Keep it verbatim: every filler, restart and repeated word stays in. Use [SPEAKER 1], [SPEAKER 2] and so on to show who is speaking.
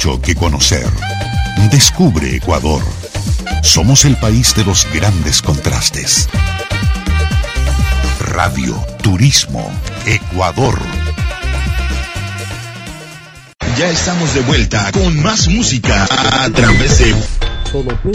[SPEAKER 1] mucho que conocer. Descubre Ecuador. Somos el país de los grandes contrastes. Radio Turismo Ecuador.
[SPEAKER 2] Ya estamos de vuelta con más música a través de